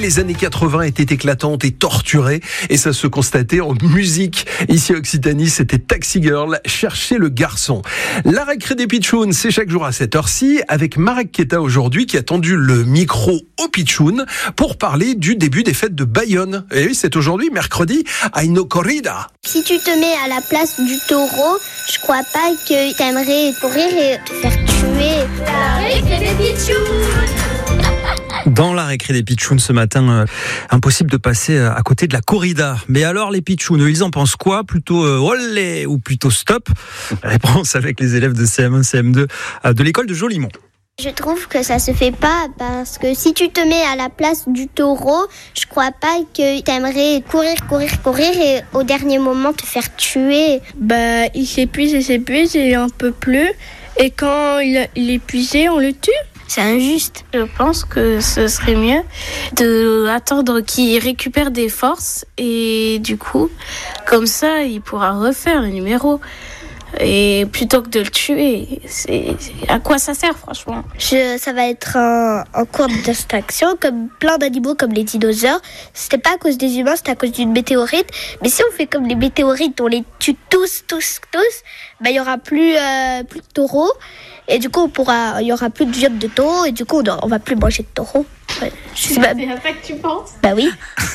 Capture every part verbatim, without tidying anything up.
les années quatre-vingts étaient éclatantes et torturées, et ça se constatait en musique. Ici à Occitanie, c'était Taxi Girl, chercher le garçon. La récré des Pitchouns, c'est chaque jour à cette heure-ci, avec Marek Keta aujourd'hui, qui a tendu le micro au Pitchoun pour parler du début des fêtes de Bayonne. Et oui, c'est aujourd'hui, mercredi, à une corrida. Si tu te mets à la place du taureau, je crois pas que t'aimerais courir et te faire tuer. La récré des Pitchouns. Dans la récré des Pitchouns ce matin, euh, impossible de passer à côté de la corrida. Mais alors les Pitchouns, ils en pensent quoi? Plutôt euh, olé ou plutôt stop? Réponse avec les élèves de C M un, C M deux euh, de l'école de Jolimont. Je trouve que ça se fait pas parce que si tu te mets à la place du taureau, je crois pas que t'aimerais courir, courir, courir et au dernier moment te faire tuer. Bah, il s'épuise et s'épuise et il en peut plus. Et quand il, il est épuisé, on le tue. C'est injuste. Je pense que ce serait mieux de attendre qu'il récupère des forces et du coup, comme ça, il pourra refaire le numéro. Et plutôt que de le tuer, c'est à quoi ça sert franchement? Je, ça va être un, un cours d'extinction comme plein d'animaux comme les dinosaures. C'était pas à cause des humains, c'était à cause d'une météorite. Mais si on fait comme les météorites, on les tue tous, tous, tous, bah il y aura plus euh, plus de taureaux et du coup on pourra, il y aura plus de viande de taureau et du coup on, on va plus manger de taureaux. Ouais, c'est pas... à ça que tu penses? Bah oui.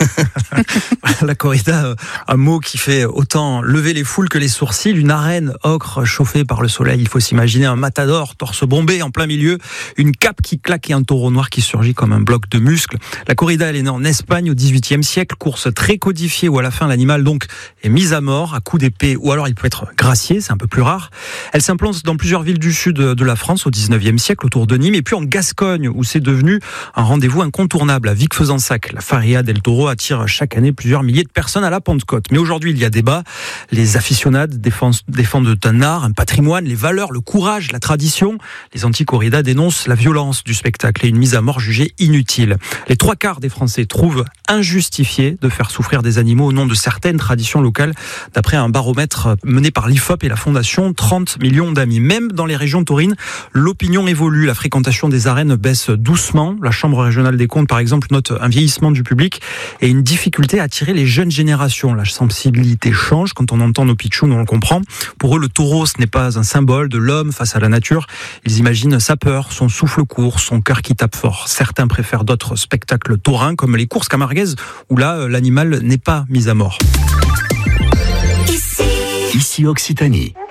La corrida, un mot qui fait autant lever les foules que les sourcils. Une arène ocre chauffée par le soleil. Il faut s'imaginer un matador, torse bombé en plein milieu, une cape qui claque et un taureau noir qui surgit comme un bloc de muscles. La corrida, elle est née en Espagne au dix-huitième siècle. Course très codifiée où à la fin l'animal donc est mis à mort à coups d'épée ou alors il peut être gracié, c'est un peu plus rare. Elle s'implante dans plusieurs villes du sud de la France au dix-neuvième siècle autour de Nîmes et puis en Gascogne où c'est devenu un rendez-vous incontournable à Vic-Fezensac. La Faria del Toro attire chaque année plusieurs milliers de personnes à la Pentecôte. Mais aujourd'hui, il y a débat. Les aficionados défendent, défendent un art, un patrimoine, les valeurs, le courage, la tradition. Les anti-corridas dénoncent la violence du spectacle et une mise à mort jugée inutile. Les trois quarts des Français trouvent injustifié de faire souffrir des animaux au nom de certaines traditions locales. D'après un baromètre mené par l'I F O P et la Fondation trente millions d'amis. Même dans les régions taurines, l'opinion évolue. La fréquentation des arènes baisse doucement. La Chambre régionale des comptes, par exemple, note un vieillissement du public et une difficulté à attirer les jeunes générations. La sensibilité change. Quand on entend nos pitchouns, on le comprend. Pour eux, le taureau, ce n'est pas un symbole de l'homme face à la nature. Ils imaginent sa peur, son souffle court, son cœur qui tape fort. Certains préfèrent d'autres spectacles taurins, comme les courses camarguaises, où là, l'animal n'est pas mis à mort. Ici Occitanie.